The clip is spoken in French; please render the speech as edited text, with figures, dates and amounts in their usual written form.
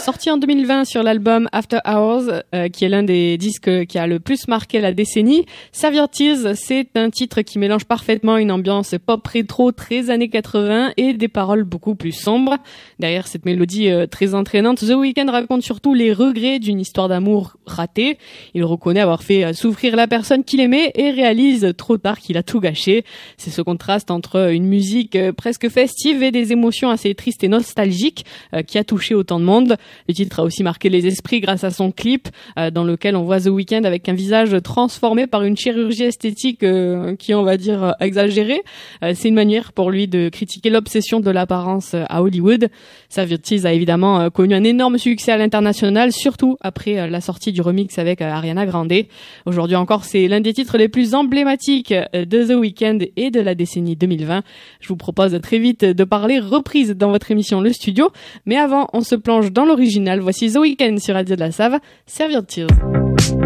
Sorti en 2020 sur l'album After Hours, qui est l'un des disques qui a le plus marqué la décennie, Save Your Tears, c'est un titre qui mélange parfaitement une ambiance pop rétro très années 80 et des paroles beaucoup plus sombres. Derrière cette mélodie très entraînante, The Weeknd raconte surtout les regrets d'une histoire d'amour ratée. Il reconnaît avoir fait souffrir la personne qu'il aimait et réalise trop tard qu'il a tout gâché. C'est ce contraste entre une musique presque festive et des émotions assez tristes et nostalgiques qui a touché autant de monde. Le titre a aussi marqué les esprits grâce à son clip dans lequel on voit The Weeknd avec un visage transformé par une chirurgie esthétique qui est, on va dire, exagérée. C'est une manière pour lui de critiquer l'obsession de l'apparence à Hollywood. Save Your Tears a évidemment connu un énorme succès à l'international, surtout après la sortie du remix avec Ariana Grande. Aujourd'hui encore, c'est l'un des titres les plus emblématiques de The Weeknd et de la décennie 2020. Je vous propose très vite de parler reprise dans votre émission Le Studio, mais avant, on se plonge dans l'original. Voici The Weeknd sur Radio de la Save, Save Your Tears.